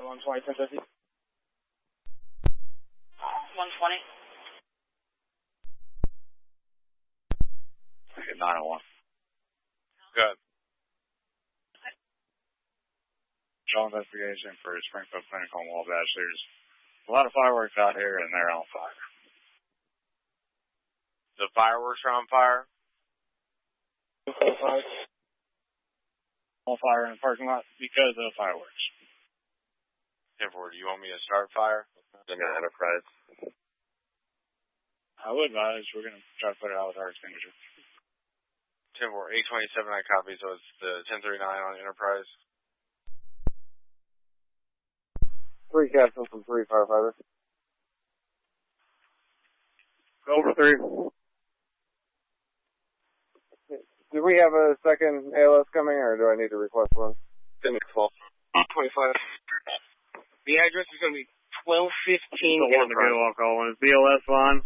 120, 1050. 120. Okay, 901. Good. All investigation for Springfield Clinic on Wabash. There's a lot of fireworks out here and they're on fire. The fireworks are on fire? On fire in the parking lot because of fireworks. 10-4, do you want me to start fire? In the Enterprise. I would advise we're going to try to put it out with our extinguisher. 10-4, 827, I copy, so it's the 1039 on Enterprise. 3 captains from 3 firefighters. Over 3. Do we have a second ALS coming, or do I need to request one? 10-12. 25. The address is going to be 1215 Enterprise. I'll call one. It's BLS Vaughn.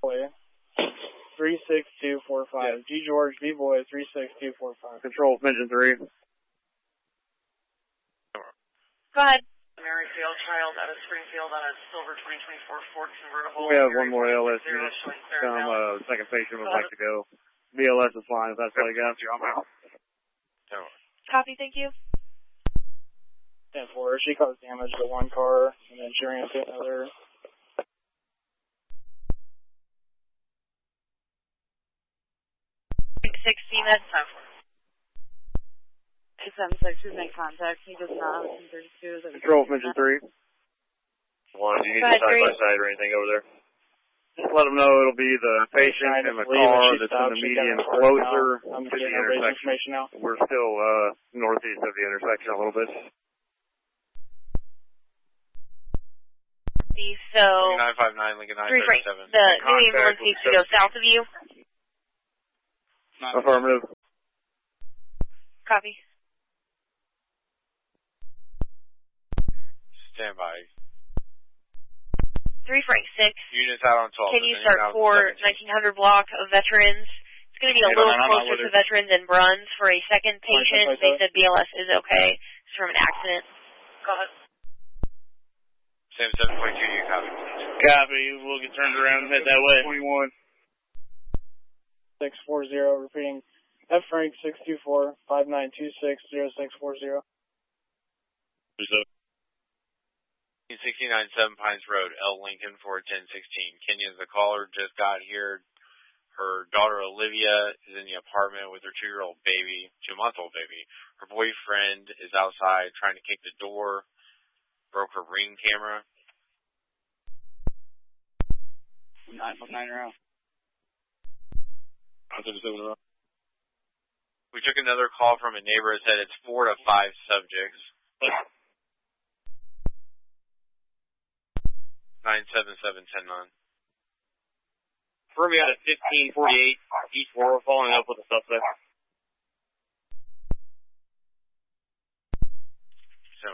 36245. G. George, B. Boy, 36245. Control, Engine 3. Go ahead. Mary Fairchild out of Springfield on a silver 2024 Ford convertible. We have one more ALS unit. Second patient would like to go. BLS is fine if that's all you got. I'm out. Copy, thank you. 10-4. She caused damage to one car, and then she ran into another. That's time for 276 who's made contact. He does not have a 1032. Control, Engine 3. One, do you need a side-by-side or anything over there? Just let them know it'll be the patient and the car that's in the median closer to the intersection. We're still northeast of the intersection a little bit. So, 959, Lincoln 937. The new ambulance needs to go south of you. Affirmative. Copy. Stand by. 3 Frank 6. Units out on 12. Can you start for 1900 block of veterans? It's going to be a little closer to veterans than Bruns for a second patient. They said BLS is okay. It's from an accident. Go ahead. Sam 7.2, you copy. Copy. We'll get turned around and head that way. 21. 640, repeating. F Frank 624-5926-0640. 69 7 Pines Road, L. Lincoln for 1016. Kenya, the caller just got here. Her daughter Olivia is in the apartment with her 2-year-old baby, 2-month-old baby. Her boyfriend is outside trying to kick the door, broke her Ring camera. 959 around. We took another call from a neighbor that said it's 4 to 5 subjects. 977-109. Affirm me out at 1548 East 4, following up with a suspect. So.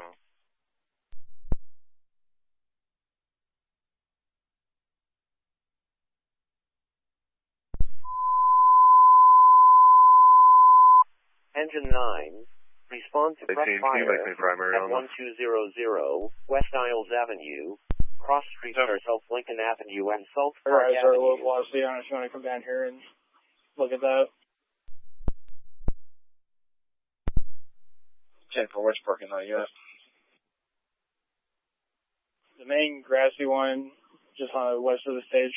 Engine 9, respond to press fire at 1200 West Isles Avenue, cross streets are South Lincoln Avenue and South Park Avenue. Our low velocity on it. If you want to come down here and look at that. 10 for which parking lot you got? The main grassy one, just on the west of the stage.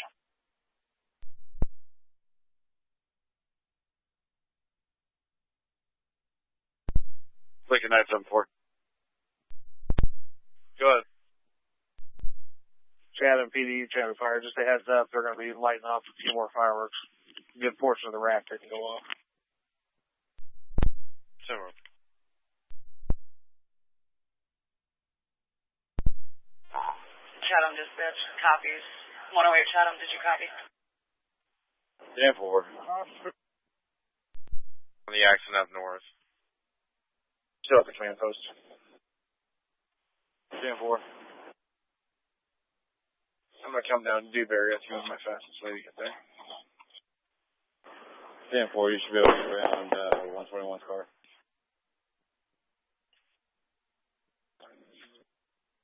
Lincoln 974. Go ahead. Chatham PD, Chatham Fire, just a heads up, they're going to be lighting up a few more fireworks. A good portion of the rack that can go off. Similar. Chatham dispatch copies. 108 Chatham, did you copy? 10-4. On the accident up north. Still at the command post. 10-4. I'm going to come down to Dewberry. That's my fastest way to get there. 10-4, you should be able to get around 121's car.